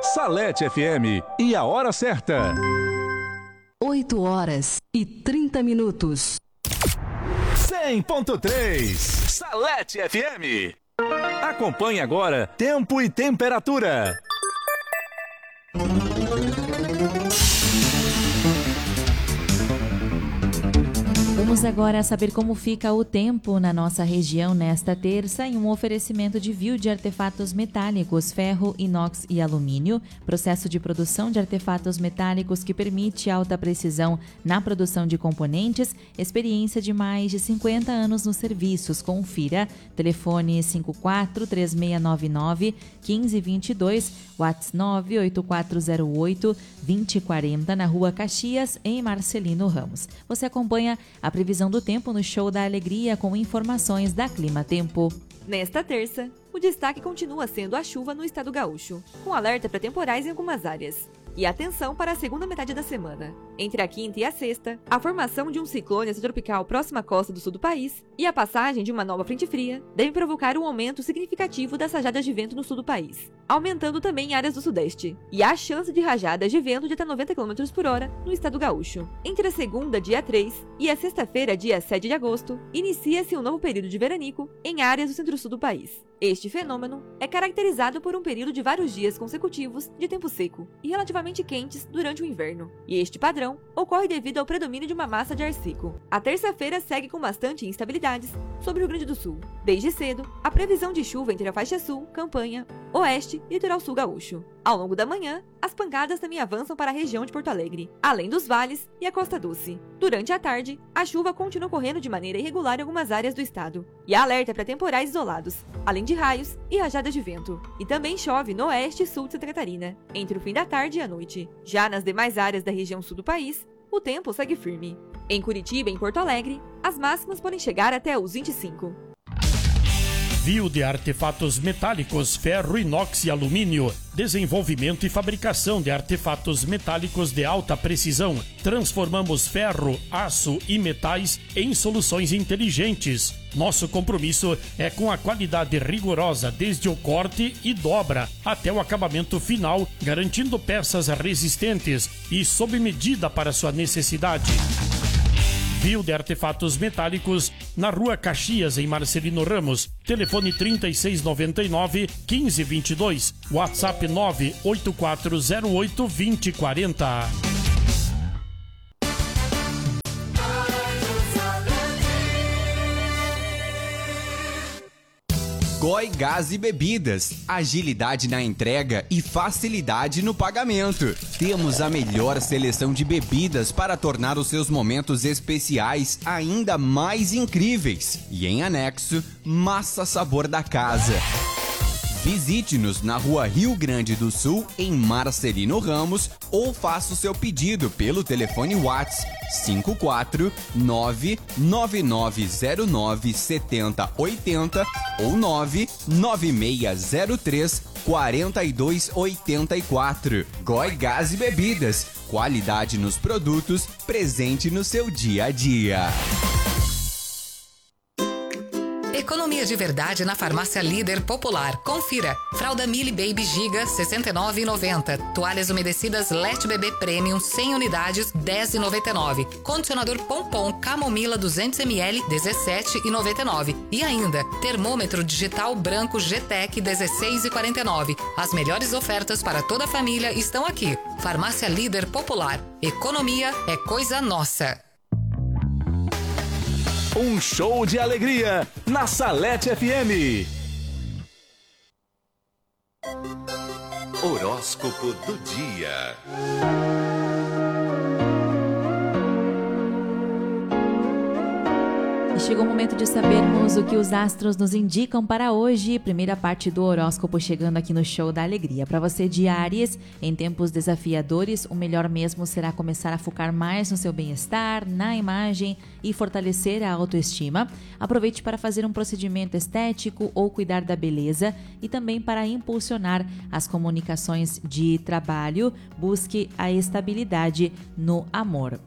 Salete FM e a hora certa. 8h30. 100.3 Salete FM. Acompanhe agora tempo e temperatura. Vamos agora saber como fica o tempo na nossa região nesta terça em um oferecimento de Viu de artefatos metálicos, ferro, inox e alumínio, processo de produção de artefatos metálicos que permite alta precisão na produção de componentes, experiência de mais de 50 anos nos serviços. Confira, telefone 54-3699-1522, WhatsApp 98408-2040, na Rua Caxias, em Marcelino Ramos. Você acompanha a previsão do tempo no Show da Alegria com informações da Clima Tempo. Nesta terça, o destaque continua sendo a chuva no estado gaúcho, com alerta para temporais em algumas áreas. E atenção para a segunda metade da semana. Entre a quinta e a sexta, a formação de um ciclone extratropical próxima à costa do sul do país e a passagem de uma nova frente fria devem provocar um aumento significativo das rajadas de vento no sul do país, aumentando também em áreas do sudeste. E há chance de rajadas de vento de até 90 km por hora no estado gaúcho. Entre a segunda, dia 3, e a sexta-feira, dia 7 de agosto, inicia-se um novo período de veranico em áreas do centro-sul do país. Este fenômeno é caracterizado por um período de vários dias consecutivos de tempo seco e relativamente quentes durante o inverno, e este padrão ocorre devido ao predomínio de uma massa de ar seco. A terça-feira segue com bastante instabilidades sobre o Rio Grande do Sul. Desde cedo, a previsão de chuva entre a faixa sul, Campanha, Oeste e Litoral Sul gaúcho. Ao longo da manhã, as pancadas também avançam para a região de Porto Alegre, além dos vales e a Costa Doce. Durante a tarde, a chuva continua ocorrendo de maneira irregular em algumas áreas do estado, e há alerta para temporais isolados, além de raios e rajadas de vento. E também chove no oeste e sul de Santa Catarina, entre o fim da tarde e a noite. Já nas demais áreas da região sul do país, o tempo segue firme. Em Curitiba e em Porto Alegre, as máximas podem chegar até os 25. Viu de artefatos metálicos, ferro, inox e alumínio. Desenvolvimento e fabricação de artefatos metálicos de alta precisão. Transformamos ferro, aço e metais em soluções inteligentes. Nosso compromisso é com a qualidade rigorosa desde o corte e dobra até o acabamento final, garantindo peças resistentes e sob medida para sua necessidade. Viu de artefatos metálicos na Rua Caxias, em Marcelino Ramos. Telefone 3699-1522. WhatsApp 98408-2040. Goi Gás e Bebidas, agilidade na entrega e facilidade no pagamento. Temos a melhor seleção de bebidas para tornar os seus momentos especiais ainda mais incríveis. E em anexo, massa sabor da casa. Visite-nos na Rua Rio Grande do Sul, em Marcelino Ramos, ou faça o seu pedido pelo telefone WhatsApp 54999097080 ou 99603-4284. Goi Gás e Bebidas, qualidade nos produtos, presente no seu dia a dia. Economia de verdade na Farmácia Líder Popular. Confira. Fralda Mili Baby Giga, R$ 69,90. Toalhas umedecidas Let Bebê Premium, 100 unidades, R$ 10,99. Condicionador Pompom Camomila 200ml, R$ 17,99. E ainda, termômetro digital branco GTEC, R$ 16,49. As melhores ofertas para toda a família estão aqui. Farmácia Líder Popular. Economia é coisa nossa. Um show de alegria na Salete FM. Horóscopo do dia. E chegou o momento de sabermos o que os astros nos indicam para hoje. Primeira parte do horóscopo chegando aqui no Show da Alegria. Para você de Áries, em tempos desafiadores, o melhor mesmo será começar a focar mais no seu bem-estar, na imagem e fortalecer a autoestima. Aproveite para fazer um procedimento estético ou cuidar da beleza e também para impulsionar as comunicações de trabalho. Busque a estabilidade no amor.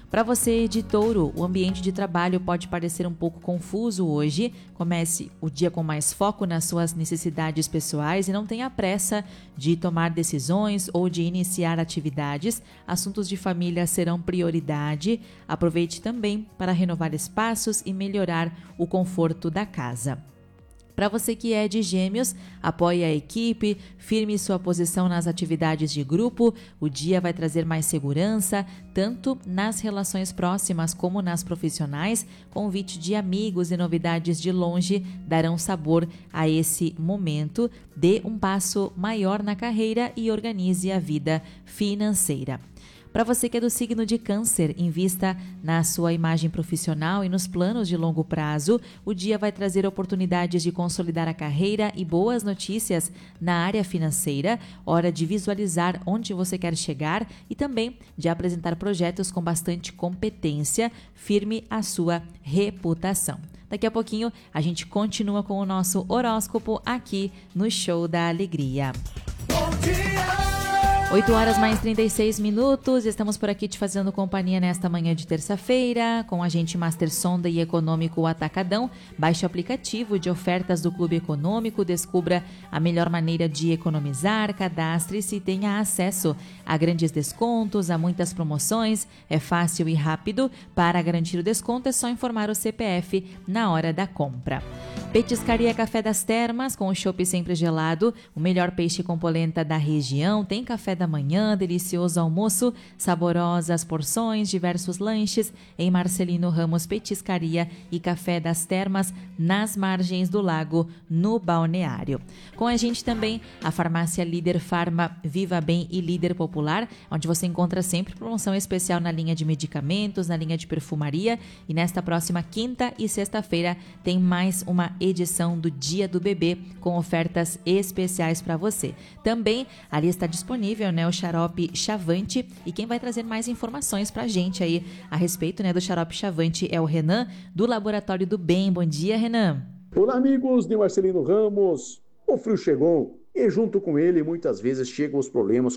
Para você de Touro, o ambiente de trabalho pode parecer um pouco confuso hoje. Comece o dia com mais foco nas suas necessidades pessoais e não tenha pressa de tomar decisões ou de iniciar atividades. Assuntos de família serão prioridade. Aproveite também para renovar espaços e melhorar o conforto da casa. Para você que é de Gêmeos, apoie a equipe, firme sua posição nas atividades de grupo. O dia vai trazer mais segurança, tanto nas relações próximas como nas profissionais. Convite de amigos e novidades de longe darão sabor a esse momento. Dê um passo maior na carreira e organize a vida financeira. Para você que é do signo de Câncer, invista na sua imagem profissional e nos planos de longo prazo. O dia vai trazer oportunidades de consolidar a carreira e boas notícias na área financeira. Hora de visualizar onde você quer chegar e também de apresentar projetos com bastante competência. Firme a sua reputação. Daqui a pouquinho a gente continua com o nosso horóscopo aqui no Show da Alegria. Bom dia! 8 horas mais 36 minutos, estamos por aqui te fazendo companhia nesta manhã de terça-feira, com a gente Master Sonda e Econômico Atacadão. Baixe o aplicativo de ofertas do Clube Econômico, descubra a melhor maneira de economizar, cadastre-se e tenha acesso a grandes descontos, a muitas promoções. É fácil e rápido. Para garantir o desconto é só informar o CPF na hora da compra. Petiscaria Café das Termas, com o chopp sempre gelado, o melhor peixe com polenta da região. Tem café da manhã, delicioso almoço, saborosas porções, diversos lanches em Marcelino Ramos Petiscaria e Café das Termas, nas margens do lago, no balneário. Com a gente também a farmácia Líder Farma, Viva Bem e Líder Popular, onde você encontra sempre promoção especial na linha de medicamentos, na linha de perfumaria. E nesta próxima quinta e sexta-feira tem mais uma edição do Dia do Bebê com ofertas especiais para você. Também ali está disponível, o xarope Chavante, e quem vai trazer mais informações para a gente aí a respeito, do xarope Chavante é o Renan, do Laboratório do Bem. Bom dia, Renan. Olá, amigos de Marcelino Ramos. O frio chegou e junto com ele muitas vezes chegam os problemas